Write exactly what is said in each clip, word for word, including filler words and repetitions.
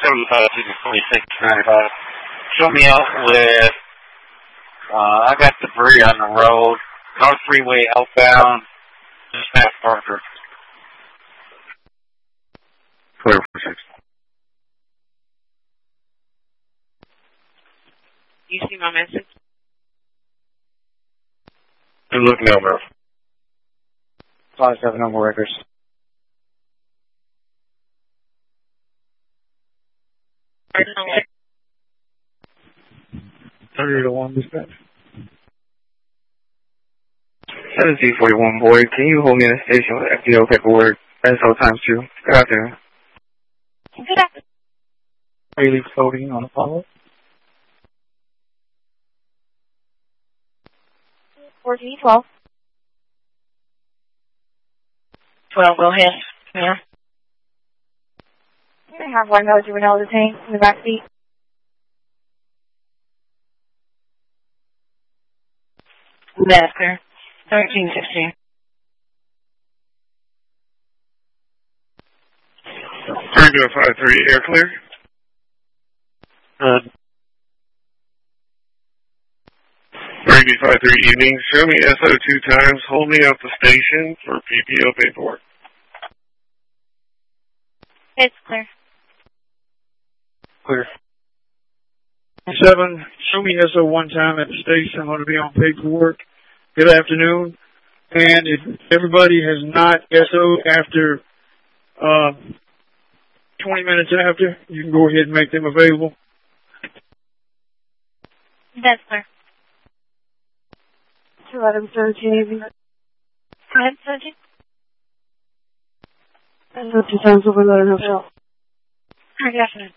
seventy-five to forty-six ninety-five. Show me out with, uh, I got debris on the road. North Freeway outbound. Just past Parker. Clear for six. You see my message? Good look now, bro. Five seven number records. Thirty to one dispatch. seventeen forty-one, boy. Can you hold me in the station with F D O paperwork? S O times two. Good afternoon. Good afternoon. Haley floating on the follow. fourteen twelve. twelve, go ahead. Yeah. I have one that juvenile detained in the back seat. That's clear. thirteen sixteen. Tango five three, air clear. Good. Randy five three evening, show me S O two times, hold me out the station for P P O paperwork. It's clear. Clear. Seven, show me S O one time at the station. I'm going to be on paperwork. Good afternoon. And if everybody has not S O after uh, twenty minutes after, you can go ahead and make them available. That's clear. eleven thirteen. Go ahead, Sergeant. S O two times over letter hotel. Good afternoon.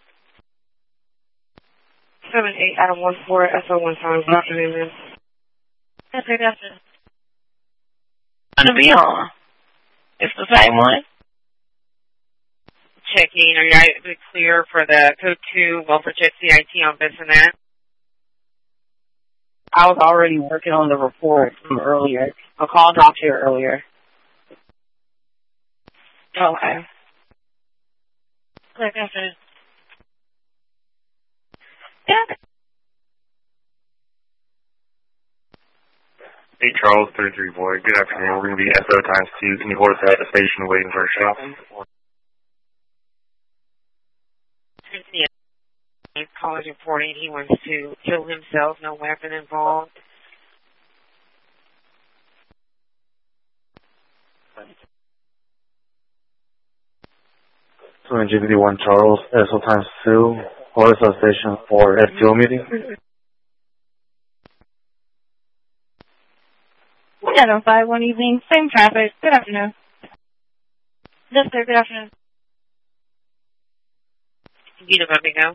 Seven eight out of one four S O one times. Good afternoon, man. Yes, good afternoon. Gonna be on. It's the same one. Checking. Are you guys clear for the code two welfare check C I T on this and that? I was already working on the report from earlier. A call dropped here earlier. Okay. Good afternoon. Yeah. Hey, Charles, thirty-three boy. Good afternoon. We're going to be S O times two. Can you hold us at the station waiting for a shop? Yeah. College reporting he wants to kill himself. No weapon involved. two fifty-one Charles, S O times two. Hold us at the station for F T O meeting. seven five one evening, same traffic. Good afternoon. Yes, sir. Good afternoon. You know where we go.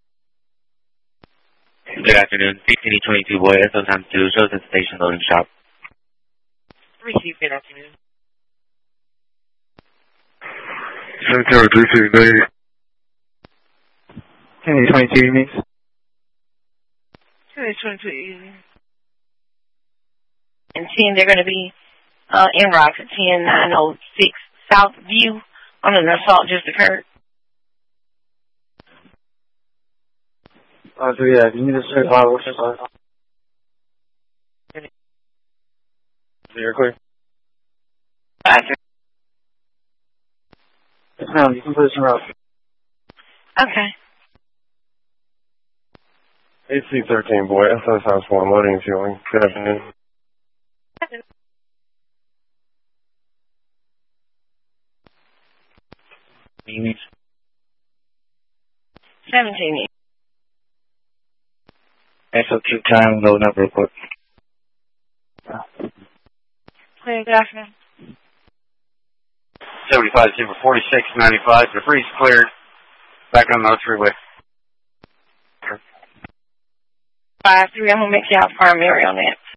Good afternoon. sixteen twenty-two boy, S O times two, shows at the station loading shop. Receive. Good afternoon. September three six eight. Kennedy twenty-two evenings. Kennedy twenty-two evening. And ten, they're going to be uh, in Rocks at ten nine oh six South View on an assault just occurred. Uh, so yeah, you need to say five or six. You're clear. Five, Yes, ma'am, you can put us in route. okay. H C thirteen boy, S O times one, loading and fueling. Good afternoon. seventeen. S O two time, load up real quick. Clear. Good afternoon. seventy-five to forty-six ninety-five. Debris cleared. Back on North Freeway. Five three, I'm going to make you out primary on that.